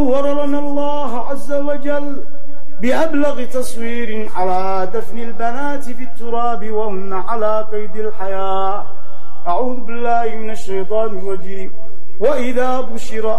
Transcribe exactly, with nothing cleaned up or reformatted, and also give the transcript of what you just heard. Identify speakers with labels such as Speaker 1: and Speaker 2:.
Speaker 1: صور لنا الله عز وجل بأبلغ تصوير على دفن البنات في التراب وهن على قيد الحياة. أعوذ بالله من الشيطان الرجيم. وإذا بشر